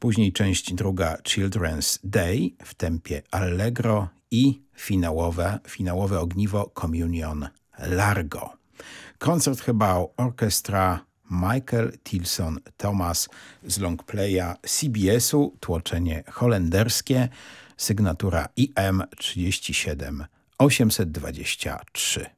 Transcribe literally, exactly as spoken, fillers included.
Później część druga Children's Day w tempie allegro i finałowe, finałowe ogniwo Communion Largo. Koncert chyba orkiestra Michael Tilson Thomas z longplaya C B S-u, tłoczenie holenderskie, sygnatura I M trzydzieści siedem osiemset dwadzieścia trzy.